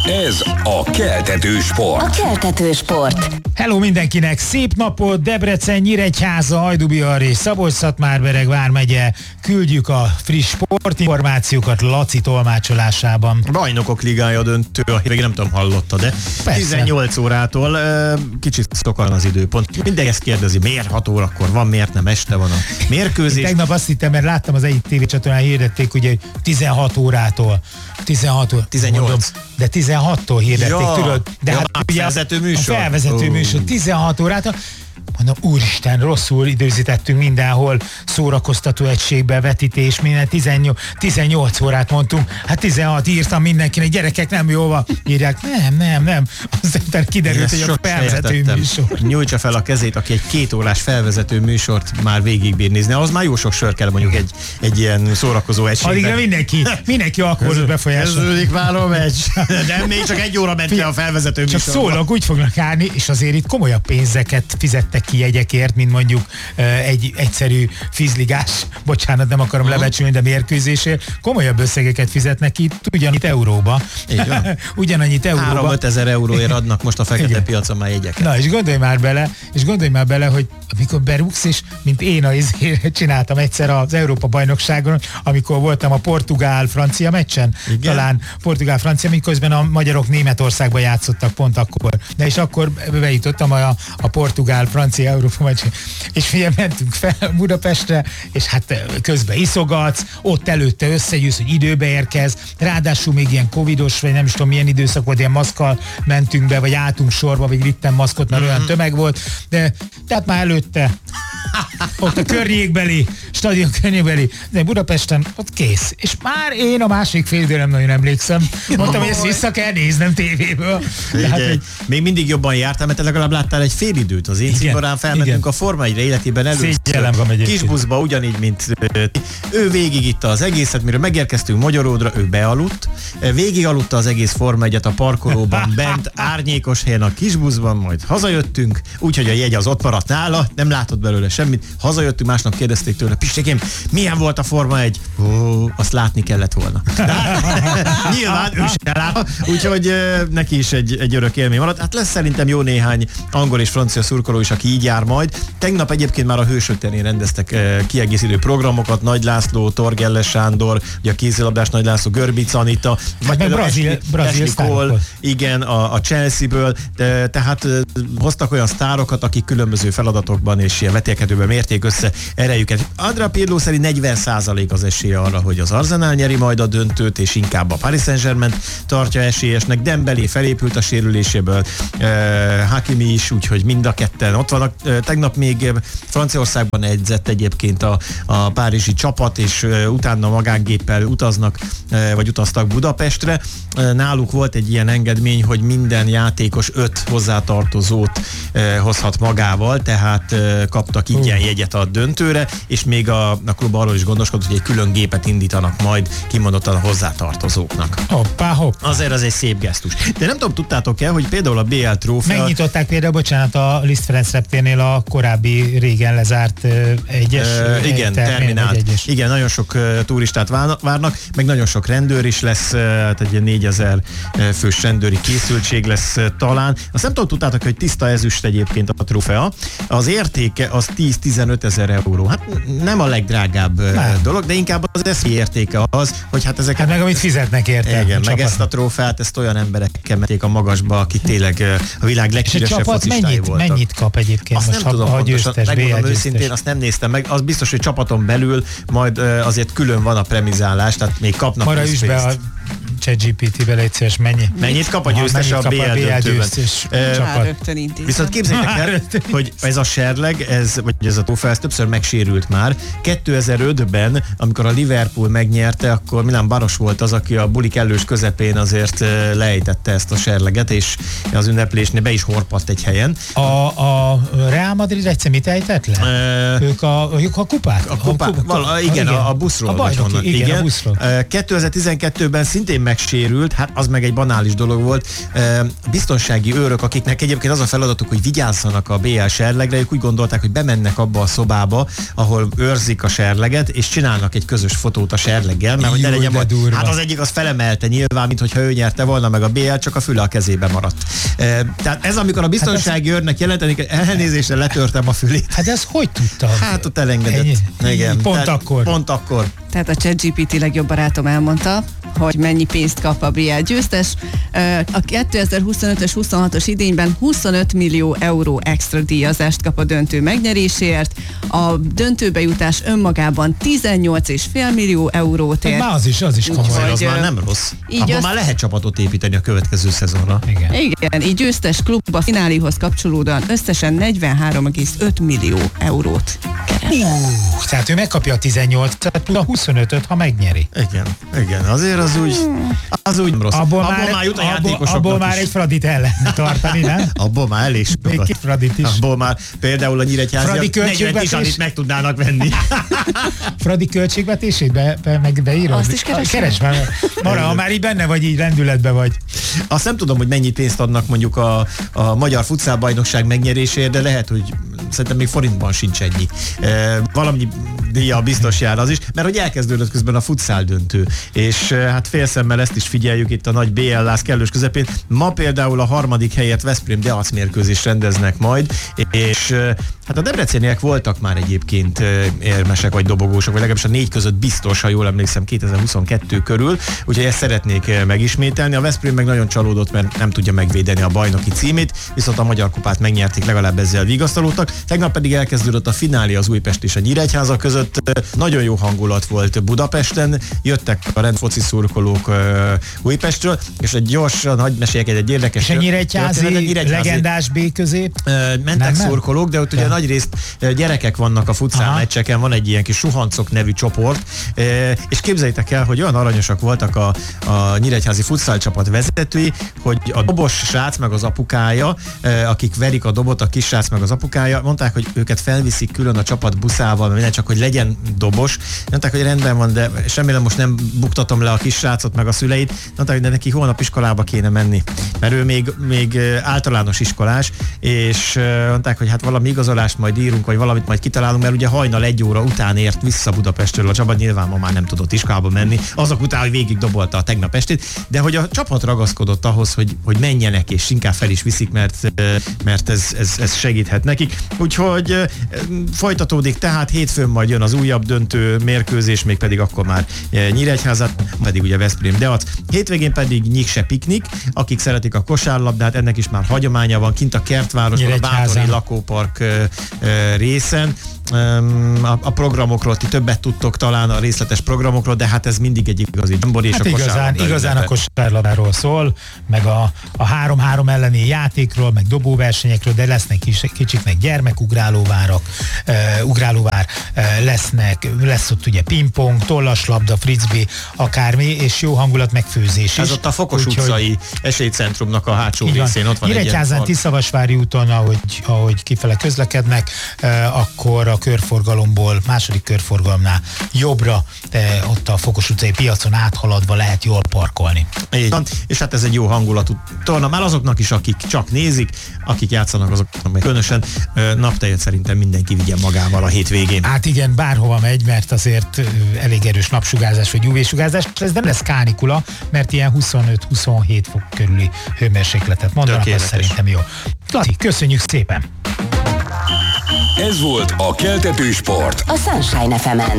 Ez a Keltető Sport. A Keltető Sport. Hello mindenkinek, szép napot! Debrecen, Nyíregyháza, Hajdubihar és Szabolcs-Szatmár-Bereg vármegye. Küldjük a friss sportinformációkat Laci tolmácsolásában. Bajnokok ligája döntő, a hírek nem tudom, hallotta, de Persze. 18 órától kicsit szokal az időpont. Mindenki ezt kérdezi, miért 6 órakor van, miért nem este van a mérkőzés. Tegnap azt hittem, mert láttam az egyik tévécsatornán hirdették, ugye, hogy 16 órától. 16 óra. 18. Mondom, de 16-tól hirdették, Ja, tudod? De ja, hát a ugye felvezető műsor. A felvezető műsor 16 órától. Mondom, úristen, rosszul időzítettünk mindenhol, szórakoztató egységbe, vetítés, minden 18 órát mondtunk, hát 16 írtam mindenkinek, gyerekek nem jó van. Írják, nem. Aztán kiderült, hogy a felvezető műsor. Nyújtsa fel a kezét, aki egy 2 órás felvezető műsort már végigbír nézni. Az már jó sok sör kell mondjuk egy ilyen szórakozó egységben. Addigra mindenki alkoholt befolyásol. Kezdődik már a meccs. De még csak 1 óra ment le a felvezető műsorban. Csak szólnak, úgy fognak állni, és azért itt komolyabb pénzeket fizettek ki jegyekért, mint mondjuk egy egyszerű fizligás, bocsánat, nem akarom lebecsülni, de mérkőzésért. Komolyabb összegeket fizetnek ki, ugyanitt euróba. Ugyanannyit euróba. 3-5 ezer euróért adnak most a fekete piacon már jegyeket. Na, és gondolj már bele, hogy amikor berúgsz, és mint én csináltam egyszer az Európa-bajnokságon, amikor voltam a portugál-francia meccsen, igen? Talán portugál-francia, miközben a magyarok Németországban játszottak pont akkor. De és akkor bejutottam a portugál-francia Európa meccsen. És figyelj, mentünk fel Budapestre, és hát közben iszogatsz, ott előtte összegyűsz, hogy időbe érkez, ráadásul még ilyen covidos, vagy nem is tudom milyen időszak volt, ilyen maszkkal mentünk be, vagy álltunk sorba, vagy vittem maszkot, mert olyan tömeg volt, de tehát már előtte ott a környékbeli, stadion környékbeli, de Budapesten ott kész. És már én a másik fél időre nem nagyon emlékszem. Mondtam, hogy ezt vissza kell néznem tévéből. Tehát, még mindig jobban jártál, mert legalább láttál egy fél időt. Az én cimborán felmentünk a Forma 1-re életében először. Kisbuszba ugyanígy, mint ő végig itta az egészet, mire megérkeztünk Magyaródra, ő bealudt, végig aludta az egész Forma 1-et a parkolóban, bent, árnyékos helyen a kisbuszban, majd hazajöttünk, úgyhogy a jegy az ott maradt nála, nem látott belőle semmit. Hazajöttünk, másnap kérdezték tőle, Pistékém, milyen volt a Forma 1? Azt látni kellett volna. Nyilván ő sem lát, úgyhogy neki is egy örök élmény maradt. Hát lesz szerintem jó néhány angol és francia szurkoló is, aki így jár majd. Tegnap egyébként már a Hősök terén rendeztek kiegészítő programokat, Nagy László, Torgelles Sándor, ugye a kézilabdás Nagy László, Görbic Anita, vagy meg Brazil Cole, igen, a Chelsea-ből, tehát hoztak olyan sztárokat, akik különböző feladatokban és ilyen vetélkedőben mérték össze erejüket. Andrea Pirlo szerint 40% az esélye arra, hogy az Arsenal nyeri majd a döntőt, és inkább a Paris Saint-Germain tartja esélyesnek. Dembélé felépült a sérüléséből, Hakimi is, úgyhogy mind a ketten ott vannak. Tegnap még Franciaországban edzett egyébként a párizsi csapat, és utána magángéppel utaznak, vagy utaztak Budapestre. Náluk volt egy ilyen engedmény, hogy minden játékos 5 hozzátartozót hozhat magával, tehát kaptak ingyen jegyet a döntőre, és még a klub arról is gondoskodott, hogy egy külön gépet indítanak majd kimondottan a hozzátartozóknak. Hoppá. Azért az egy szép gesztus. De nem tudom, tudtátok-e, hogy például a BL trófea... Megnyitották például, bocsánat, a Liszt Ferenc reptérnél a korábbi régen lezárt egyes igen, terminált. Igen, nagyon sok turistát várnak, meg nagyon sok rendőr is lesz, tehát egy 4000 fős rendőri készültség lesz talán. Azt nem tudom, tudtátok, hogy tiszta ezüst egyébként a trófea. Az értéke az 10-15 ezer euró. Hát nem a legdrágább dolog, de inkább az eszmei értéke az, hogy hát ezeket... Hát meg amit fizetnek érte. Igen, meg ezt a trófeát, ezt olyan emberekkel menték a magasba, akik tényleg a világ leghíresebb focistái voltak. Mennyit kap egyébként? Azt most, nem tudom, ha győztes, megmondom őszintén, azt nem néztem meg. Az biztos, hogy csapaton belül majd azért külön van a premizálás, tehát még kapnak pénzt. Be a ChatGPT-be légy szíves, mennyit kap a győztes a BL döntőben. Viszont képzeljétek el, hogy ez a serleg, vagy ez a trófea, ez többször megsérült már. 2005-ben, amikor a Liverpool megnyerte, akkor Milan Baros volt az, aki a buli kellős közepén azért lejtette ezt a serleget, és az ünneplésnél be is horpadt egy helyen. A Real Madrid egyszer mit ejtett le? Ők a kupát? Igen, a buszról. A buszról. 2012-ben szintén megsérült, hát az meg egy banális dolog volt. Biztonsági őrök, akiknek egyébként az a feladatuk, hogy vigyázzanak a BL serlegre, ők úgy gondolták, hogy bemennek abba a szobába, ahol őrzik a serleget, és csinálnak egy közös fotót a serleggel, mert hogy ne legyen majd, hát az egyik az felemelte nyilván, mintha ő nyerte volna meg a BL, csak a füle a kezébe maradt. Tehát ez, amikor a biztonsági őrnek jelenteni, elnézésre letörtem a fülét. Hát ez hogy tudta? Hát ott elengedett. Igen. Pont akkor. Tehát a ChatGPT legjobb barátom elmondta, hogy mennyi pénzt kap a BL győztes. A 2025-ös 26-os idényben 25 millió euró extra díjazást kap a döntő megnyeréséért. A döntőbe jutás önmagában 18,5 millió eurót ér. Már az is komoly. Az már nem rossz. Abban már lehet csapatot építeni a következő szezonra. Igen, így győztes klub a fináléhoz kapcsolódóan összesen 43,5 millió eurót keres. Tehát ő megkapja a 18-at, a 25-öt, ha megnyeri. Igen, azért az úgy nem rossz. Abból már jut a játékosoknak abból már egy Fradit el lehetne tartani, nem? Abból már elég sokat. Még Fradit is. Abból már például a Nyíregyháziak 40 Tisanit meg tudnának venni. Fradi költségvetését beírod? Azt is keresd már. Mara, ha már így benne vagy, így rendületben vagy. Azt nem tudom, hogy mennyi pénzt adnak mondjuk a Magyar Futszálbajnokság megnyeréséért, de lehet, hogy szerintem még forintban sincs ennyi. Valami díja biztos jár az is, mert hogy elkezdődött közben a futszál döntő, és hát félszemmel ezt is figyeljük itt a nagy BL-láz kellős közepén. Ma például a 3. helyet Veszprém Deac mérkőzést rendeznek majd, és hát a debreceniek voltak már egyébként érmesek vagy dobogósok, vagy legalábbis a 4 között biztos, ha jól emlékszem, 2022 körül, úgyhogy ezt szeretnék megismételni. A Veszprém meg nagyon csalódott, mert nem tudja megvédeni a bajnoki címét, viszont a Magyar Kupát megnyerték, legalább ezzel vigasztalódtak. Tegnap pedig elkezdődött a finálé az Újpest és a Nyíregyháza között. Nagyon jó hangulat volt Budapesten, jöttek a rendfoci szurkolók Újpestről, és egy gyorsan, hagyj meséljek egy érdekes. És a Nyíregyházi legendás B közé? Mentek szurkolók, de ott ugye nagyrészt gyerekek vannak a futszál meccseken, van egy ilyen kis Suhancok nevű csoport, és képzeljétek el, hogy olyan aranyosak voltak a nyíregyházi futszál csapat vezetői, hogy a dobos srác meg az apukája, akik verik a dobot, a kis srác meg az apukája, mondták, hogy őket felviszik külön a csapat buszával, minden csak hogy legyen dobos. Mondták, hogy rendben van, de semmilyen most nem buktatom le a kis srácot meg a szüleit. Mondták, hogy de neki holnap iskolába kéne menni, mert ő még általános iskolás, és mondták, hogy hát valami igazolást majd írunk, vagy valamit majd kitalálunk, mert ugye hajnal 1 óra után ért vissza Budapestről a csapat, nyilván ma már nem tudott iskolába menni, azok után, hogy végig dobolta a tegnap estét, de hogy a csapat ragaszkodott ahhoz, hogy menjenek, és inkább fel is viszik, mert ez segíthet nekik. Úgyhogy folytatódik, tehát hétfőn majd jön az újabb döntő mérkőzés, még pedig akkor már Nyíregyházat, pedig ugye Veszprém Deac. Hétvégén pedig Nyikse Piknik, akik szeretik a kosárlabdát, ennek is már hagyománya van kint a Kertvárosban, a Bátori lakópark részen. A programokról ti többet tudtok talán a részletes programokról, de hát ez mindig egy igazi dzsambori, és hát a kosárlabda igazán a kosárlabdáról szól, meg a 3-3 elleni játékról, meg dobóversenyekről, de lesznek kicsiknek gyermekugrálóvár, lesz ott ugye pingpong, tollaslabda, frisbee, akármi, és jó hangulat, meg főzés is. Ez ott a Fokos utcai esélycentrumnak a hátsó részén, ott van Nyíregyházán, Tiszavasvári úton, ahogy kifele közlekednek, akkor a körforgalomból, második körforgalomnál jobbra, ott a Fokos utcai piacon áthaladva lehet jól parkolni. Így van, és hát ez egy jó hangulatú torna, már azoknak is, akik csak nézik, akik játszanak, azoknak meg különösen naptejet szerintem mindenki vigyen magával a hétvégén. Hát igen, bárhova megy, mert azért elég erős napsugárzás vagy UV-sugárzás, ez nem lesz kánikula, mert ilyen 25-27 fok körüli hőmérsékletet mondanak, az szerintem jó. Laci, köszönjük szépen! Ez volt a Keltető Sport. A Sunshine FM-en.